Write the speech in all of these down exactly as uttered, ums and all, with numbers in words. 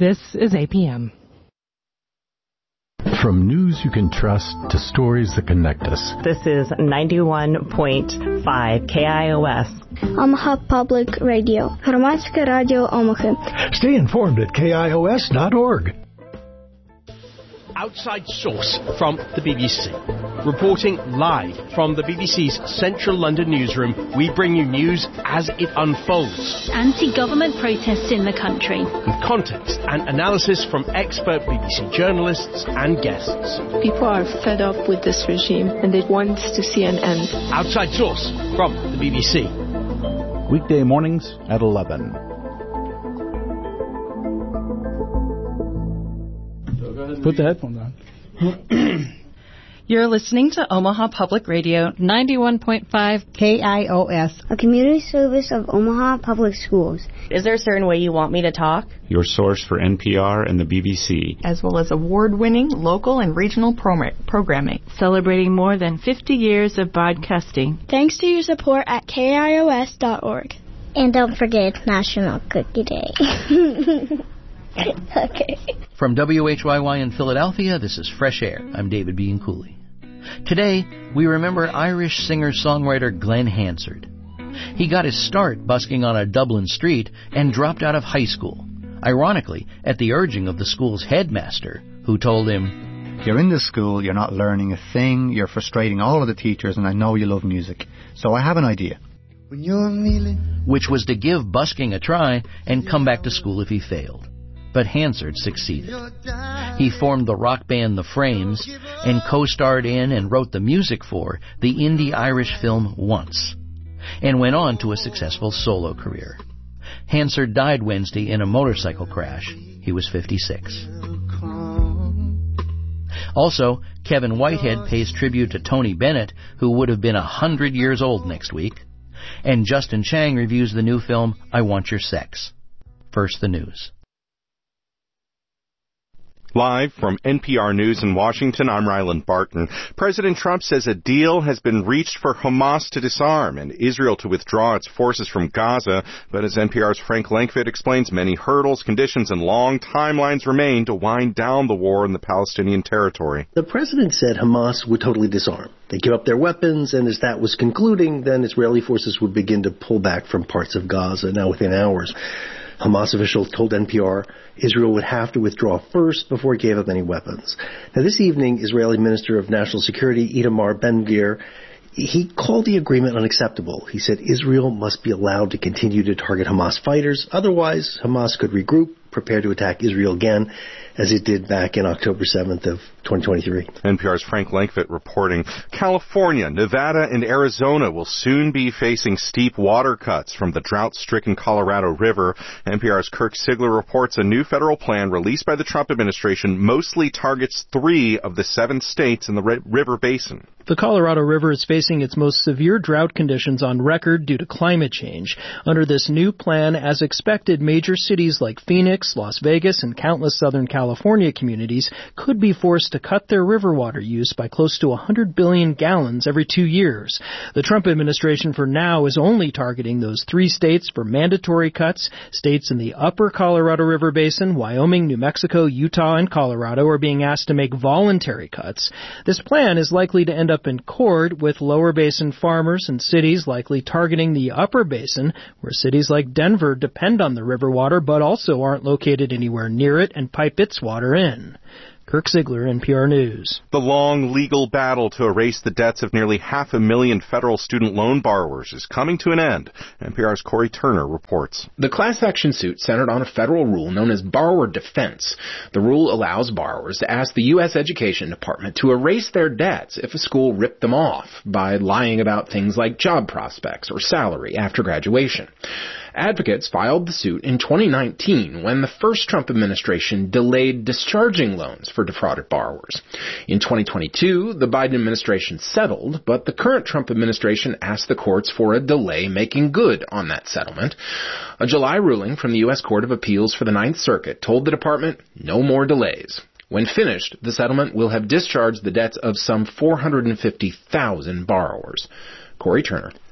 This is A P M. From news you can trust to stories that connect us. This is ninety-one point five K I O S. Omaha Public Radio. Громадське радіо Омахи. Stay informed at K I O S dot org. Outside source from the B B C. Reporting live from the B B C's Central London newsroom, we bring you news as it unfolds. Anti-government protests in the country. With context and analysis from expert B B C journalists and guests. People are fed up with this regime and they want to see an end. Outside source from the B B C. Weekday mornings at eleven. Put the headphones on. You're listening to Omaha Public Radio, ninety-one point five K I O S, a community service of Omaha Public Schools. Is there a certain way you want me to talk? Your source for N P R and the B B C. As well as award-winning local and regional prom- programming. Celebrating more than fifty years of broadcasting. Thanks to your support at K I O S dot org. And don't forget it's National Cookie Day. Okay. From W H Y Y in Philadelphia, this is Fresh Air. I'm David Bean Cooley. Today, we remember Irish singer-songwriter Glenn Hansard. He got his start busking on a Dublin street and dropped out of high school, ironically, at the urging of the school's headmaster, who told him, "You're in this school, you're not learning a thing, you're frustrating all of the teachers, and I know you love music. So I have an idea." When you're kneeling, which was to give busking a try and come back to school if he failed. But Hansard succeeded. He formed the rock band The Frames and co-starred in and wrote the music for the indie-Irish film Once, and went on to a successful solo career. Hansard died Wednesday in a motorcycle crash. He was fifty-six. Also, Kevin Whitehead pays tribute to Tony Bennett, who would have been a hundred years old next week. And Justin Chang reviews the new film I Want Your Sex. First, the news. Live from N P R News in Washington, I'm Ryland Barton. President Trump says a deal has been reached for Hamas to disarm and Israel to withdraw its forces from Gaza. But as N P R's Frank Langfitt explains, many hurdles, conditions, and long timelines remain to wind down the war in the Palestinian territory. The president said Hamas would totally disarm. They give up their weapons, and as that was concluding, then Israeli forces would begin to pull back from parts of Gaza, now within hours. Hamas officials told N P R Israel would have to withdraw first before it gave up any weapons. Now, this evening, Israeli Minister of National Security Itamar Ben-Gvir, he called the agreement unacceptable. He said Israel must be allowed to continue to target Hamas fighters. Otherwise, Hamas could regroup, prepare to attack Israel again, as it did back in October seventh of twenty twenty-three. N P R's Frank Langfitt reporting. California, Nevada, and Arizona will soon be facing steep water cuts from the drought-stricken Colorado River. N P R's Kirk Sigler reports a new federal plan released by the Trump administration mostly targets three of the seven states in the river basin. The Colorado River is facing its most severe drought conditions on record due to climate change. Under this new plan, as expected, major cities like Phoenix, Las Vegas, and countless Southern California communities could be forced to cut their river water use by close to one hundred billion gallons every two years. The Trump administration for now is only targeting those three states for mandatory cuts. States in the upper Colorado River Basin, Wyoming, New Mexico, Utah, and Colorado are being asked to make voluntary cuts. This plan is likely to end up in court, with lower basin farmers and cities likely targeting the upper basin, where cities like Denver depend on the river water but also aren't located anywhere near it and pipe its water in. Kirk Sigler, N P R News. The long legal battle to erase the debts of nearly half a million federal student loan borrowers is coming to an end. N P R's Corey Turner reports. The class action suit centered on a federal rule known as borrower defense. The rule allows borrowers to ask the U S Education Department to erase their debts if a school ripped them off by lying about things like job prospects or salary after graduation. Advocates filed the suit in twenty nineteen when the first Trump administration delayed discharging loans for defrauded borrowers. In twenty twenty-two, the Biden administration settled, but the current Trump administration asked the courts for a delay making good on that settlement. A July ruling from the U S Court of Appeals for the Ninth Circuit told the department no more delays. When finished, the settlement will have discharged the debts of some four hundred fifty thousand borrowers. Corey Turner.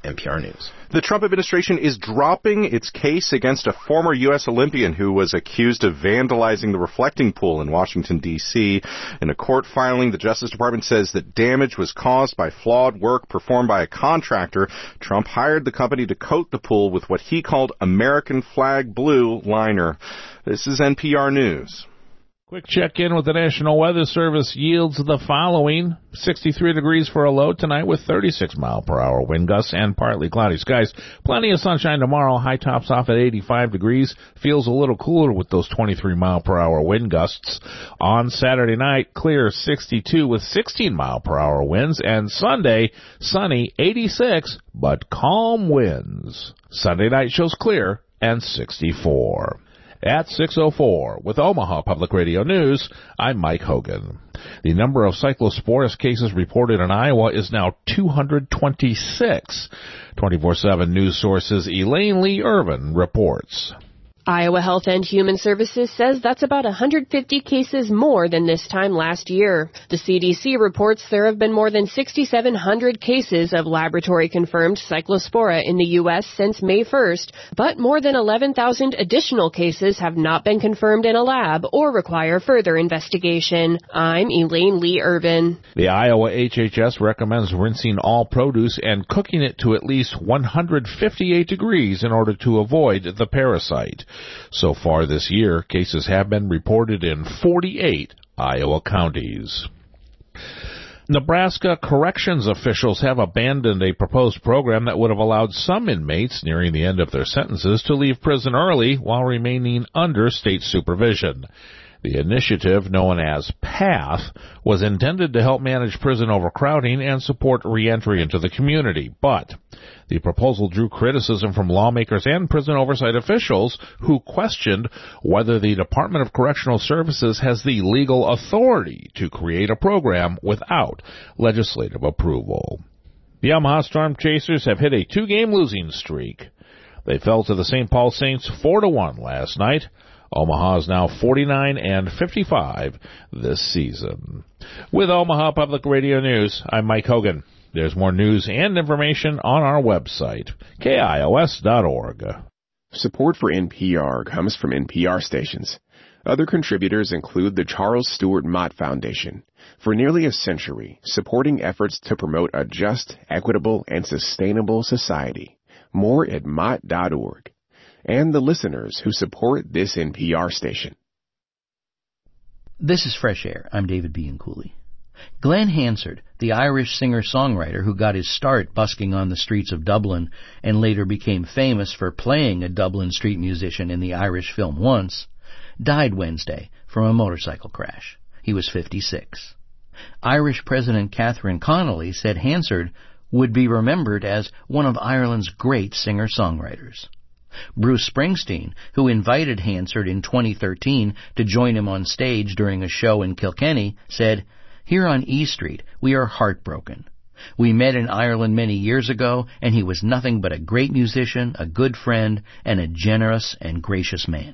N P R News. The Trump administration is dropping its case against a former U S Olympian who was accused of vandalizing the reflecting pool in Washington, D C In a court filing, the Justice Department says that damage was caused by flawed work performed by a contractor. Trump hired the company to coat the pool with what he called American flag blue liner. This is N P R News. Quick check-in with the National Weather Service yields the following. sixty-three degrees for a low tonight with thirty-six mile per hour wind gusts and partly cloudy skies. Plenty of sunshine tomorrow. High tops off at eighty-five degrees. Feels a little cooler with those twenty-three mile per hour wind gusts. On Saturday night, clear sixty-two with sixteen mile per hour winds. And Sunday, sunny eighty-six, but calm winds. Sunday night shows clear and sixty-four. At six oh four, with Omaha Public Radio News, I'm Mike Hogan. The number of cyclosporus cases reported in Iowa is now two hundred twenty-six. twenty-four seven News Source's Elaine Lee Irvin reports. Iowa Health and Human Services says that's about one hundred fifty cases more than this time last year. The C D C reports there have been more than six thousand seven hundred cases of laboratory-confirmed cyclospora in the U S since May first, but more than eleven thousand additional cases have not been confirmed in a lab or require further investigation. I'm Elaine Lee Irvin. The Iowa H H S recommends rinsing all produce and cooking it to at least one hundred fifty-eight degrees in order to avoid the parasite. So far this year, cases have been reported in forty-eight Iowa counties. Nebraska corrections officials have abandoned a proposed program that would have allowed some inmates nearing the end of their sentences to leave prison early while remaining under state supervision. The initiative, known as PATH, was intended to help manage prison overcrowding and support reentry into the community. But the proposal drew criticism from lawmakers and prison oversight officials who questioned whether the Department of Correctional Services has the legal authority to create a program without legislative approval. The Omaha Storm Chasers have hit a two-game losing streak. They fell to the Saint Paul Saints four to one last night. Omaha is now forty-nine and fifty-five this season. With Omaha Public Radio News, I'm Mike Hogan. There's more news and information on our website, K I O S dot org. Support for N P R comes from N P R stations. Other contributors include the Charles Stewart Mott Foundation, for nearly a century, supporting efforts to promote a just, equitable, and sustainable society. More at mott dot org. And the listeners who support this N P R station. This is Fresh Air. I'm David Bianculli. Glenn Hansard, the Irish singer-songwriter who got his start busking on the streets of Dublin and later became famous for playing a Dublin street musician in the Irish film Once, died Wednesday from a motorcycle crash. He was fifty-six. Irish President Catherine Connolly said Hansard would be remembered as one of Ireland's great singer-songwriters. Bruce Springsteen, who invited Hansard in twenty thirteen to join him on stage during a show in Kilkenny, said, "Here on E Street, we are heartbroken. We met in Ireland many years ago, and he was nothing but a great musician, a good friend, and a generous and gracious man."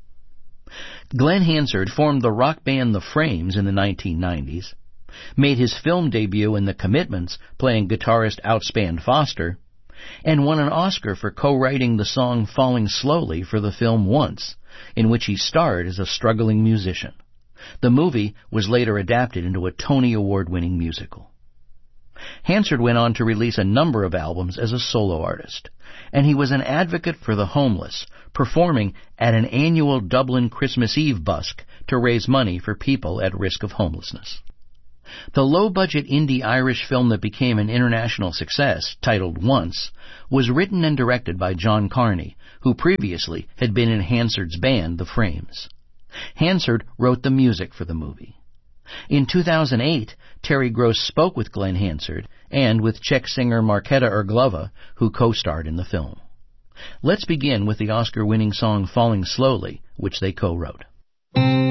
Glenn Hansard formed the rock band The Frames in the nineteen nineties, made his film debut in The Commitments playing guitarist Outspan Foster, and won an Oscar for co-writing the song Falling Slowly for the film Once, in which he starred as a struggling musician. The movie was later adapted into a Tony Award-winning musical. Hansard went on to release a number of albums as a solo artist, and he was an advocate for the homeless, performing at an annual Dublin Christmas Eve busk to raise money for people at risk of homelessness. The low-budget indie Irish film that became an international success, titled Once, was written and directed by John Carney, who previously had been in Hansard's band, The Frames. Hansard wrote the music for the movie. In two thousand eight, Terry Gross spoke with Glenn Hansard and with Czech singer Markéta Irglová, who co-starred in the film. Let's begin with the Oscar-winning song Falling Slowly, which they co-wrote.